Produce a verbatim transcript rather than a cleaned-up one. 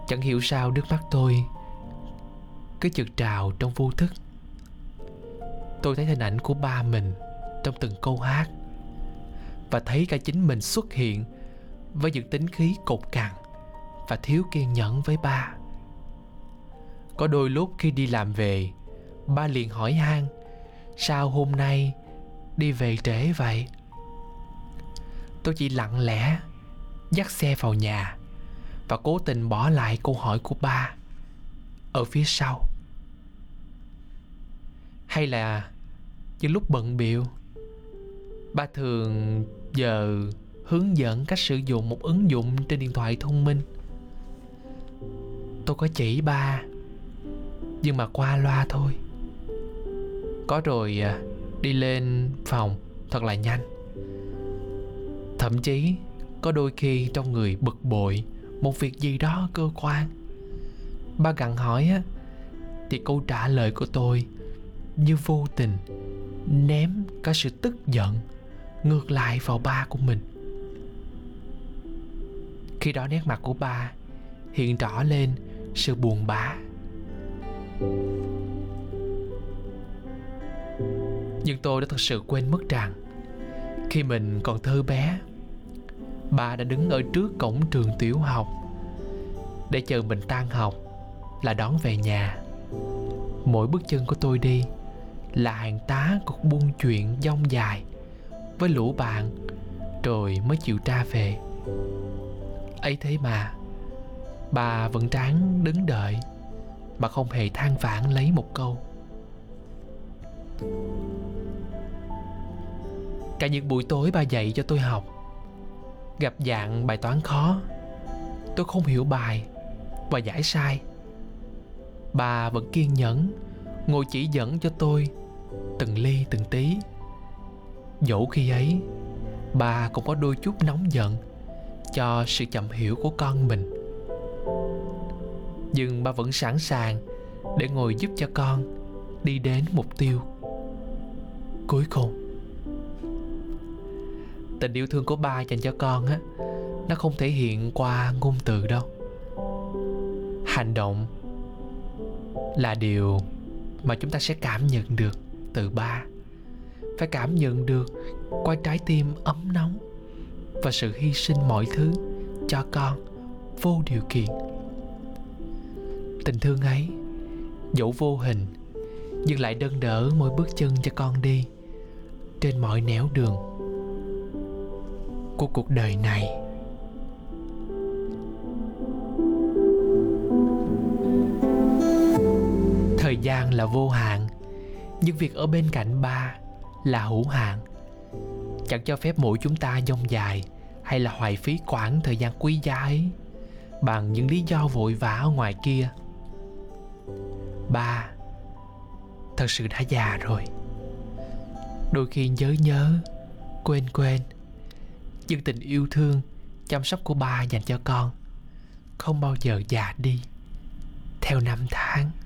Chẳng hiểu sao nước mắt tôi cứ chực trào trong vô thức. Tôi thấy hình ảnh của ba mình trong từng câu hát, và thấy cả chính mình xuất hiện với những tính khí cục cằn và thiếu kiên nhẫn với ba. Có đôi lúc khi đi làm về, ba liền hỏi han: sao hôm nay đi về trễ vậy? Tôi chỉ lặng lẽ dắt xe vào nhà và cố tình bỏ lại câu hỏi của ba ở phía sau. Hay là những lúc bận bịu, ba thường giờ hướng dẫn cách sử dụng một ứng dụng trên điện thoại thông minh. Tôi có chỉ ba, nhưng mà qua loa thôi. Có rồi đi lên phòng thật là nhanh. Thậm chí có đôi khi trong người bực bội một việc gì đó cơ quan, ba gặng hỏi á, thì câu trả lời của tôi như vô tình ném cả sự tức giận ngược lại vào ba của mình. Khi đó nét mặt của ba hiện rõ lên sự buồn bã. Nhưng tôi đã thật sự quên mất rằng khi mình còn thơ bé, ba đã đứng ở trước cổng trường tiểu học để chờ mình tan học là đón về nhà. Mỗi bước chân của tôi đi là hàng tá cuộc buôn chuyện dông dài với lũ bạn, rồi mới chịu ra về. Ấy thế mà bà vẫn ráng đứng đợi mà không hề than vãn lấy một câu. Cả những buổi tối bà dạy cho tôi học, gặp dạng bài toán khó, tôi không hiểu bài và giải sai, bà vẫn kiên nhẫn ngồi chỉ dẫn cho tôi từng ly từng tí. Dẫu khi ấy bà cũng có đôi chút nóng giận cho sự chậm hiểu của con mình, nhưng bà vẫn sẵn sàng để ngồi giúp cho con đi đến mục tiêu cuối cùng. Tình yêu thương của ba dành cho con á, nó không thể hiện qua ngôn từ đâu. Hành động là điều mà chúng ta sẽ cảm nhận được từ ba. Phải cảm nhận được qua trái tim ấm nóng và sự hy sinh mọi thứ cho con vô điều kiện. Tình thương ấy dẫu vô hình nhưng lại nâng đỡ mỗi bước chân cho con đi trên mọi nẻo đường của cuộc đời này. Thời gian là vô hạn, nhưng việc ở bên cạnh ba là hữu hạn. Chẳng cho phép mỗi chúng ta dông dài hay là hoài phí quãng thời gian quý giá ấy bằng những lý do vội vã ở ngoài kia. Ba thật sự đã già rồi. Đôi khi nhớ nhớ, quên quên, nhưng tình yêu thương, chăm sóc của ba dành cho con không bao giờ già đi theo năm tháng.